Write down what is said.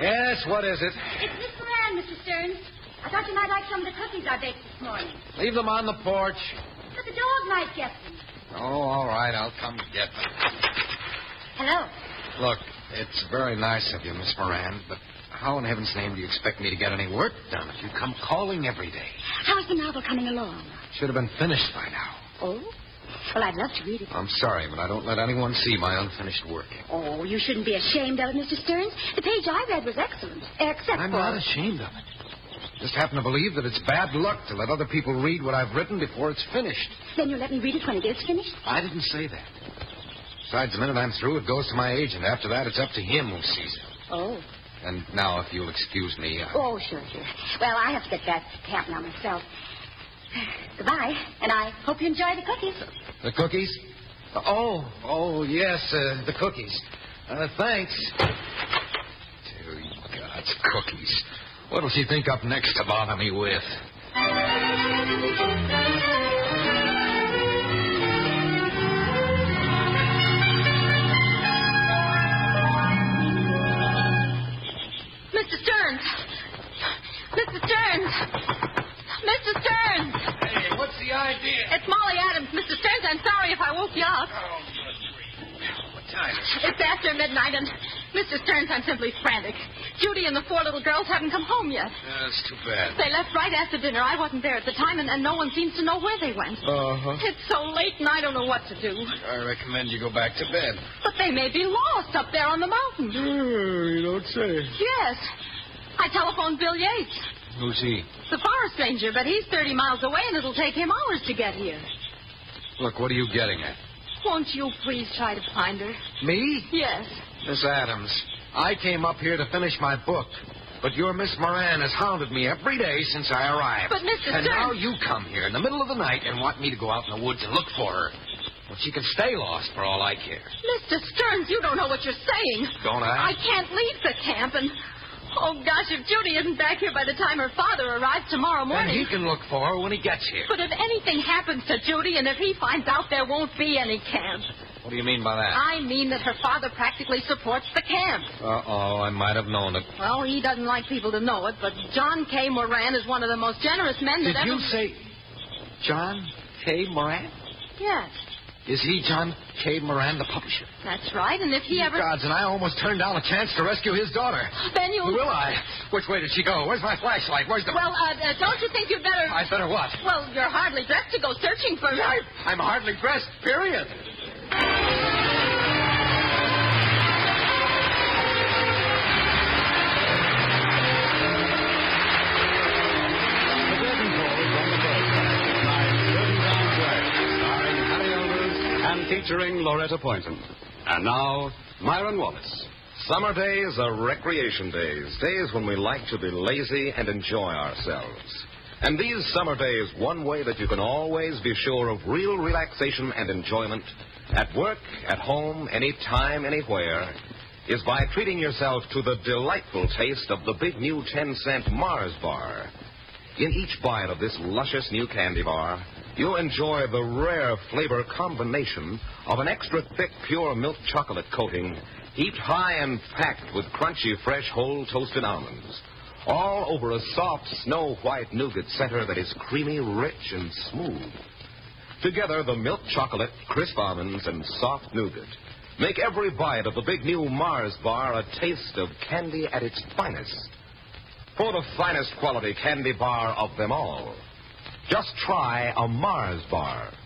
Yes, what is it? It's Miss Moran, Mr. Stearns. I thought you might like some of the cookies I baked this morning. Leave them on the porch. But the dog might get them. Oh, all right. I'll come get them. Hello. Look, it's very nice of you, Miss Moran, but how in heaven's name do you expect me to get any work done if you come calling every day? How's the novel coming along? Should have been finished by now. Oh? Well, I'd love to read it. I'm sorry, but I don't let anyone see my unfinished work. Oh, you shouldn't be ashamed of it, Mr. Stearns. The page I read was excellent, except I'm for... not ashamed of it. Just happen to believe that it's bad luck to let other people read what I've written before it's finished. Then you'll let me read it when it is finished? I didn't say that. Besides, the minute I'm through, it goes to my agent. After that, it's up to him who sees it. Oh. And now, if you'll excuse me... Oh, sure. Well, I have to get back to camp now myself. Goodbye, and I hope you enjoy the cookies. The cookies? Oh, yes, the cookies. Thanks. Dear God's cookies. What'll she think up next to bother me with? Mr. Stearns! Mr. Stearns! Mr. Stearns! Hey, what's the idea? It's Molly Adams, Mr. Stearns. I'm sorry if I woke you up. Oh, good grief. What time is it? It's after midnight, and Mr. Stearns, I'm simply frantic. Judy and the 4 little girls haven't come home yet. That's too bad. They left right after dinner. I wasn't there at the time, and no one seems to know where they went. Uh-huh. It's so late, and I don't know what to do. I recommend you go back to bed. But they may be lost up there on the mountain. You don't say. Yes. I telephoned Bill Yates. Who's he? The forest ranger, but he's 30 miles away, and it'll take him hours to get here. Look, what are you getting at? Won't you please try to find her? Me? Yes. Miss Adams, I came up here to finish my book, but your Miss Moran has hounded me every day since I arrived. But, Mr. And Stearns... now you come here in the middle of the night and want me to go out in the woods and look for her. Well, she can stay lost for all I care. Mr. Stearns, you don't know what you're saying. Don't I? I can't leave the camp, and... Oh, gosh, if Judy isn't back here by the time her father arrives tomorrow morning... Then he can look for her when he gets here. But if anything happens to Judy, and if he finds out there won't be any camp... What do you mean by that? I mean that her father practically supports the camp. Uh-oh, I might have known it. Well, he doesn't like people to know it, but John K. Moran is one of the most generous men that Did ever... you say John K. Moran? Yes. Is he John K. Moran, the publisher? That's right, and if he ever... Gods, and I almost turned down a chance to rescue his daughter. Then you... Will I? Which way did she go? Where's my flashlight? Where's the... Well, don't you think you'd better... I better what? Well, you're hardly dressed to go searching for her. I'm hardly dressed, period. Featuring Loretta Poynton. And now, Myron Wallace. Summer days are recreation days, days when we like to be lazy and enjoy ourselves. And these summer days, one way that you can always be sure of real relaxation and enjoyment, at work, at home, anytime, anywhere, is by treating yourself to the delightful taste of the big new 10-cent Mars bar. In each bite of this luscious new candy bar, you'll enjoy the rare flavor combination of an extra thick, pure milk chocolate coating, heaped high and packed with crunchy, fresh, whole toasted almonds, all over a soft, snow-white nougat center that is creamy, rich, and smooth. Together, the milk chocolate, crisp almonds, and soft nougat make every bite of the big new Mars bar a taste of candy at its finest. For the finest quality candy bar of them all, just try a Mars bar.